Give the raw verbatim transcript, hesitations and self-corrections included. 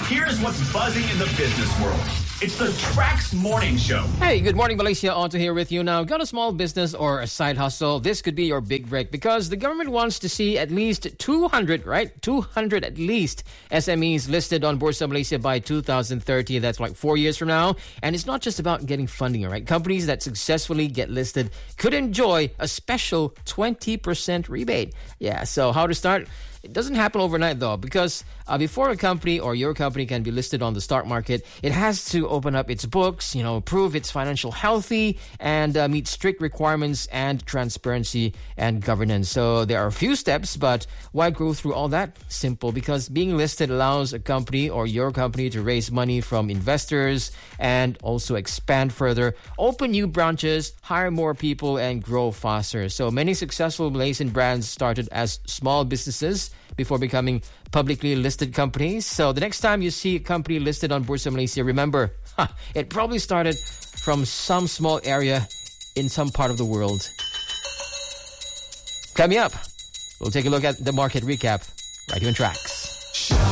here's what's buzzing in the business world. It's the Trax Morning Show. Hey, good morning, Malaysia. Otto here with you now. Got a small business or a side hustle? This could be your big break because the government wants to see at least two hundred, right? two hundred at least S M Es listed on Bursa Malaysia by two thousand thirty. That's like four years from now. And it's not just about getting funding, all right? Companies that successfully get listed could enjoy a special twenty percent rebate. Yeah, so how to start? It doesn't happen overnight, though, because uh, before a company or your company can be listed on the stock market, it has to open up its books, you know, prove it's financial healthy, and uh, meet strict requirements and transparency and governance. So there are a few steps, but why go through all that? Simple, because being listed allows a company or your company to raise money from investors and also expand further, open new branches, hire more people, and grow faster. So many successful Malaysian brands started as small businesses before becoming publicly listed companies. So the next time you see a company listed on Bursa Malaysia, remember, huh, it probably started from some small area in some part of the world. Coming up, we'll take a look at the market recap right here on Trax.